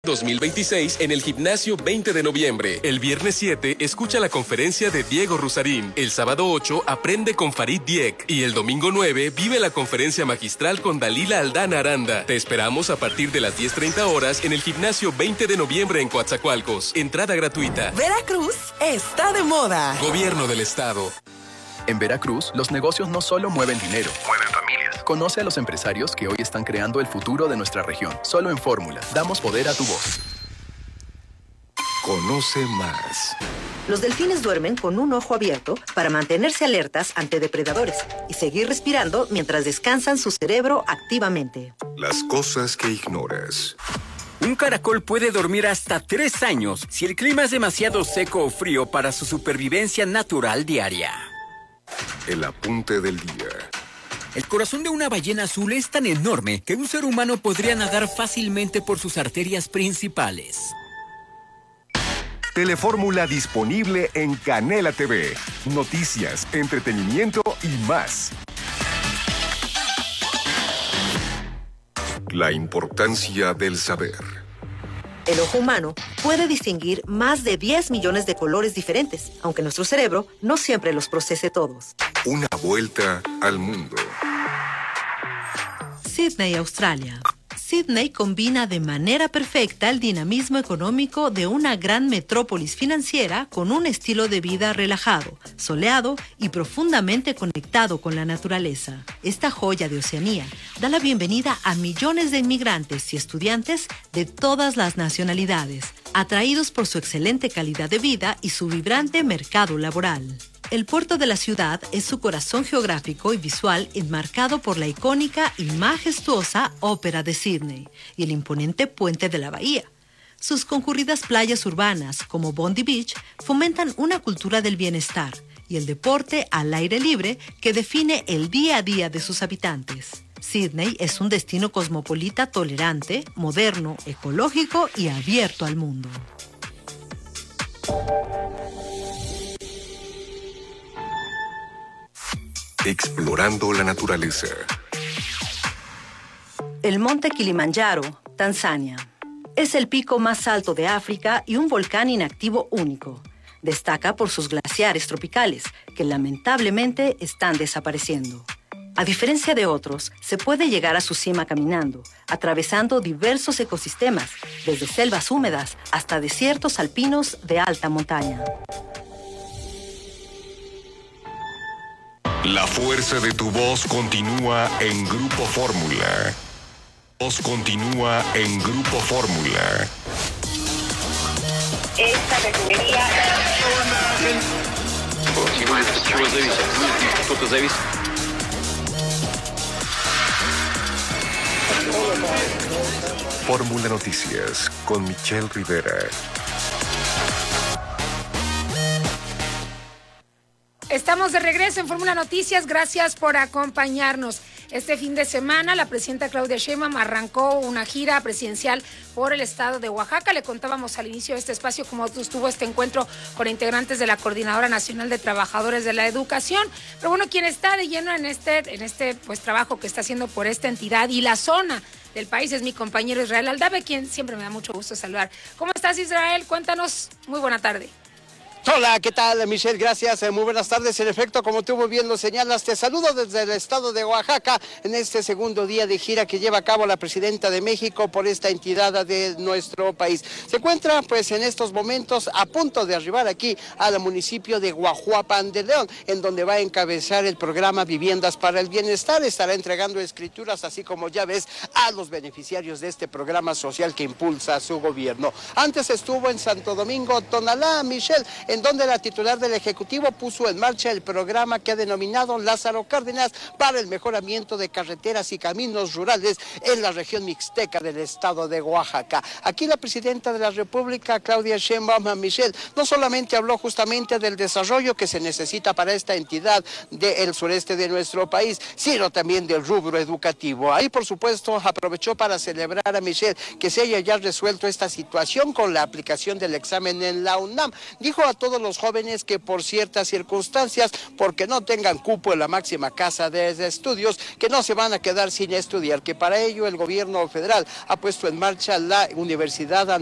2026 en el Gimnasio 20 de noviembre. El viernes 7, escucha la conferencia de Diego Rusarín. El sábado 8, aprende con Farid Diek. Y el domingo 9, vive la conferencia magistral con Dalila Aldana Aranda. Te esperamos a partir de las 10:30 horas en el Gimnasio 20 de noviembre en Coatzacoalcos. Entrada gratuita. Veracruz está de moda. Gobierno del Estado. En Veracruz, los negocios no solo mueven dinero, mueven familias. Conoce a los empresarios que hoy están creando el futuro de nuestra región. Solo en Fórmula, damos poder a tu voz. Conoce más. Los delfines duermen con un ojo abierto para mantenerse alertas ante depredadores y seguir respirando mientras descansan su cerebro activamente. Las cosas que ignoras. Un caracol puede dormir hasta 3 años si el clima es demasiado seco o frío para su supervivencia natural diaria. El apunte del día. El corazón de una ballena azul es tan enorme que un ser humano podría nadar fácilmente por sus arterias principales. Telefórmula disponible en Canela TV. Noticias, entretenimiento y más. La importancia del saber. El ojo humano puede distinguir más de 10 millones de colores diferentes, aunque nuestro cerebro no siempre los procese todos. Una vuelta al mundo. Sydney, Australia. Sydney combina de manera perfecta el dinamismo económico de una gran metrópolis financiera con un estilo de vida relajado, soleado y profundamente conectado con la naturaleza. Esta joya de Oceanía da la bienvenida a millones de inmigrantes y estudiantes de todas las nacionalidades, atraídos por su excelente calidad de vida y su vibrante mercado laboral. El puerto de la ciudad es su corazón geográfico y visual enmarcado por la icónica y majestuosa Ópera de Sydney y el imponente puente de la bahía. Sus concurridas playas urbanas, como Bondi Beach, fomentan una cultura del bienestar y el deporte al aire libre que define el día a día de sus habitantes. Sydney es un destino cosmopolita tolerante, moderno, ecológico y abierto al mundo. Explorando la naturaleza. El monte Kilimanjaro, Tanzania. Es el pico más alto de África y un volcán inactivo único. Destaca por sus glaciares tropicales, que lamentablemente están desapareciendo. A diferencia de otros, se puede llegar a su cima caminando, atravesando diversos ecosistemas, desde selvas húmedas hasta desiertos alpinos de alta montaña. La fuerza de tu voz continúa en Grupo Fórmula. Voz continúa en Grupo Fórmula. Esta refinería... Fórmula Noticias con Michelle Rivera. Estamos de regreso en Fórmula Noticias, gracias por acompañarnos. Este fin de semana la presidenta Claudia Sheinbaum arrancó una gira presidencial por el estado de Oaxaca. Le contábamos al inicio de este espacio cómo estuvo este encuentro con integrantes de la Coordinadora Nacional de Trabajadores de la Educación. Pero bueno, quien está de lleno en este pues trabajo que está haciendo por esta entidad y la zona del país es mi compañero Israel Aldave, quien siempre me da mucho gusto saludar. ¿Cómo estás, Israel? Cuéntanos. Muy buena tarde. Hola, ¿qué tal, Michelle? Gracias, muy buenas tardes. En efecto, como tú muy bien lo señalas, te saludo desde el estado de Oaxaca en este segundo día de gira que lleva a cabo la presidenta de México por esta entidad de nuestro país. Se encuentra, pues, en estos momentos a punto de arribar aquí al municipio de Guajuapan de León, en donde va a encabezar el programa Viviendas para el Bienestar. Estará entregando escrituras, así como llaves, a los beneficiarios de este programa social que impulsa su gobierno. Antes estuvo en Santo Domingo, Tonalá, Michelle, en donde la titular del Ejecutivo puso en marcha el programa que ha denominado Lázaro Cárdenas para el mejoramiento de carreteras y caminos rurales en la región mixteca del estado de Oaxaca. Aquí la presidenta de la República, Claudia Sheinbaum, Michelle, no solamente habló justamente del desarrollo que se necesita para esta entidad del sureste de nuestro país, sino también del rubro educativo. Ahí, por supuesto, aprovechó para celebrar a Michelle que se haya ya resuelto esta situación con la aplicación del examen en la UNAM. Dijo a todos los jóvenes que por ciertas circunstancias, porque no tengan cupo en la máxima casa de estudios, que no se van a quedar sin estudiar, que para ello el gobierno federal ha puesto en marcha la Universidad